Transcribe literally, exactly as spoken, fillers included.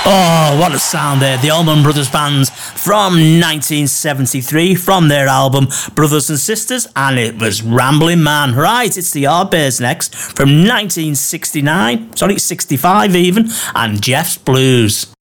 Oh, what a sound there. The Allman Brothers Band from nineteen seventy-three, from their album Brothers and Sisters, and it was Ramblin' Man. Right, it's the Yardbirds next, from nineteen sixty-nine, sorry, sixty-five even, and Jeff's Blues.